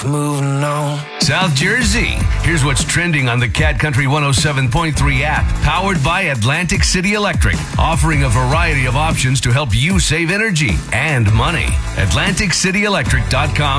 Moving on. South Jersey. Here's what's trending on the Cat Country 107.3 app, powered by Atlantic City Electric, offering a variety of options to help you save energy and money. AtlanticCityElectric.com